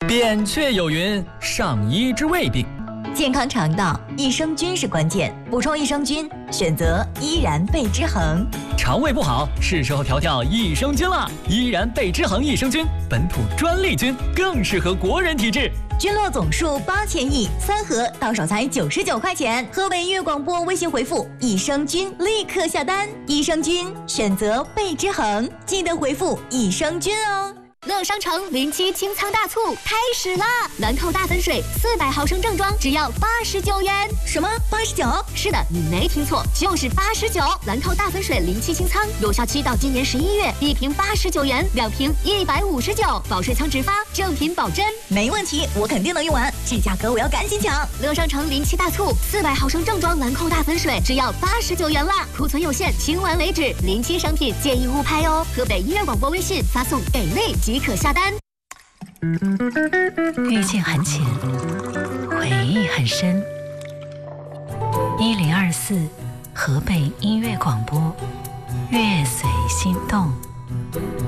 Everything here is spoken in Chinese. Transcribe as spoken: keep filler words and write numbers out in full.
扁鹊有云：上医治未病。 健康肠道，益生菌是关键。补充益生菌，选择依然贝之恒。 肠胃不好，是时候调调益生菌了。依然贝之恒益生菌，本土专利菌，更适合国人体质。 菌落总数八千亿，三盒到手才九十九块钱。河北音乐广播微信回复益生菌，立刻下单。益生菌选择贝之恒，记得回复益生菌哦。 乐商城零七清仓大促开始啦！兰蔻大粉水四百毫升正装只要八十九元。 什么八十九？ 是的，你没听错，就是八十九。兰蔻大粉水零七清仓有效期到今年十一月，一瓶八十九元，两瓶一百五十九，保水仓直发，正品保真。 没问题，我肯定能用完，这价格我要赶紧抢。 乐商城零七大促，四百毫升正装兰蔻大粉水只要八十九元啦，库存有限，清完为止。零七商品建议勿拍哦。河北音乐广播微信发送给力即可下单。 遇见很浅，回忆很深。一零二四河北音乐广播，乐随心动。